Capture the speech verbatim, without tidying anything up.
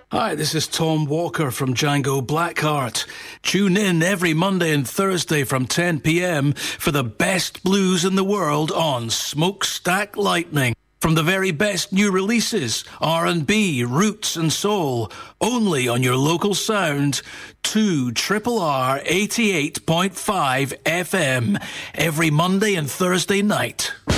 Hi, this is Tom Walker from Django Blackheart. Tune in every Monday and Thursday from ten p.m. for the best blues in the world on Smokestack Lightning. From the very best new releases, R and B, roots and soul, only on your local sound, two Triple R eighty-eight point five F M, every Monday and Thursday night.